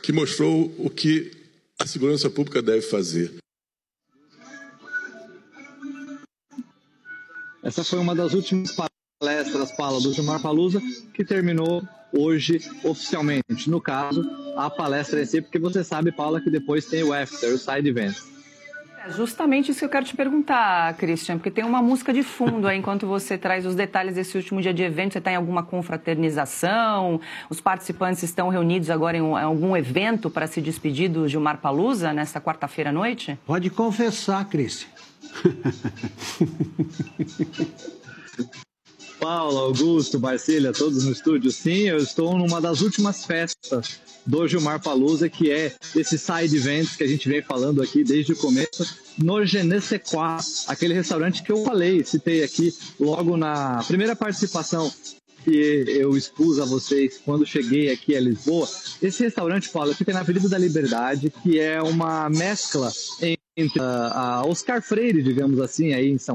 que mostrou o que a segurança pública deve fazer. Essa foi uma das últimas palestras, Paula, do Gilmar Paluza, que terminou hoje oficialmente. No caso, a palestra em si, porque você sabe, Paula, que depois tem o after, o side event. É justamente isso que eu quero te perguntar, Christian, porque tem uma música de fundo aí, enquanto você traz os detalhes desse último dia de evento. Você está em alguma confraternização? Os participantes estão reunidos agora em algum evento para se despedir do Gilmar Paluza nesta quarta-feira à noite? Pode confessar, Christian. Paula, Augusto, Marcília, todos no estúdio. Sim, eu estou numa das últimas festas do Gilmar Paluza, que é esse side events que a gente vem falando aqui desde o começo, no Je ne sais quoi, aquele restaurante que eu citei aqui logo na primeira participação que eu expus a vocês quando cheguei aqui a Lisboa. Esse restaurante, Paula, fica na Avenida da Liberdade, que é uma mescla entre a Oscar Freire, digamos assim, aí em São